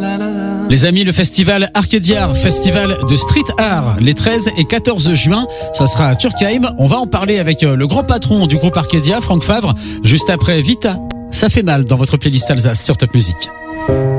Les amis, le festival Arcadiar, festival de street art, les 13 et 14 juin, ça sera à Turkheim. On va en parler avec le grand patron du groupe Arcadia, Franck Favre, juste après Vita. Ça fait mal dans votre playlist Alsace sur Top Music.